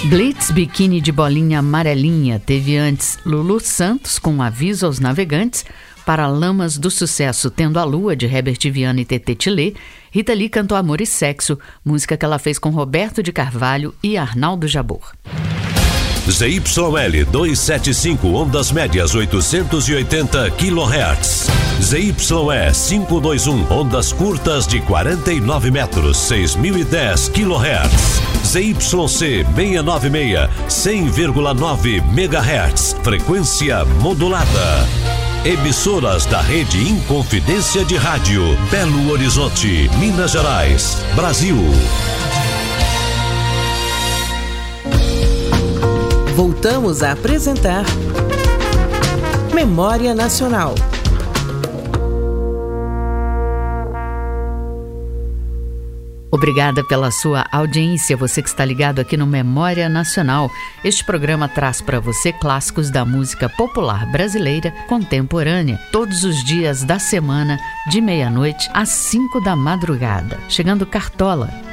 Blitz, biquíni de bolinha amarelinha, teve antes Lulu Santos com Aviso aos Navegantes, Paralamas do Sucesso, Tendo a Lua, de Herbert Viana e Tetê Tilê. Rita Lee cantou Amor e Sexo, música que ela fez com Roberto de Carvalho e Arnaldo Jabor. ZYL 275, ondas médias 880 kHz. ZYE 521, ondas curtas de 49 metros, 6010 kHz. ZYC 696, 100,9 MHz, frequência modulada. Emissoras da Rede Inconfidência de Rádio, Belo Horizonte, Minas Gerais, Brasil. Voltamos a apresentar Memória Nacional. Obrigada pela sua audiência, você que está ligado aqui no Memória Nacional. Este programa traz para você clássicos da música popular brasileira contemporânea, todos os dias da semana, de meia-noite às 5 da madrugada. Chegando Cartola,